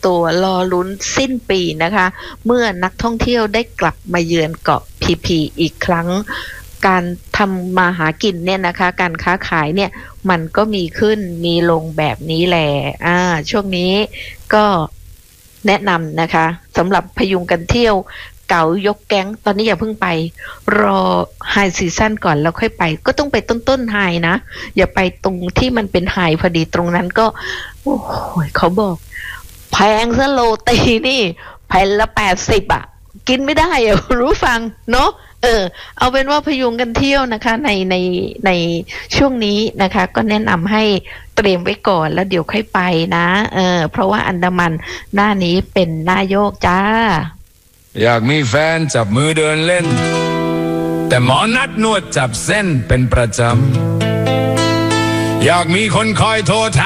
ตัวรอลุ้นสิ้นปีนะคะเมื่อนักท่องเที่ยวได้กลับมาเยือนเกาะพีพีอีกครั้งการทำมาหากินเนี่ยนะคะการค้าขายเนี่ยมันก็มีขึ้นมีลงแบบนี้แหละช่วงนี้ก็แนะนำนะคะสำหรับพยุงกันเที่ยวเก๋ายกแก๊งตอนนี้อย่าเพิ่งไปรอไฮซีซั่นก่อนแล้วค่อยไปก็ต้องไปต้นไฮนะอย่าไปตรงที่มันเป็นไฮพอดีตรงนั้นก็โอ้โหเขาบอกแพงซะโรตีนี่แผ่นละ80อ่ะกินไม่ได้อ่ะรู้ฟังเนาะเอาเป็นว่าพยุงกันเที่ยวนะคะในช่วงนี้นะคะก็แนะนำให้เตรียมไว้ก่อนแล้วเดี๋ยวค่อยไปนะเพราะว่าอันดามันหน้านี้เป็นหน้าโยกจ้าอยากมีแฟนจับมือเดินเล่นแต่หมอนัดนวดจับเส้นเป็นประจำอยากมีคนคอยโทรถ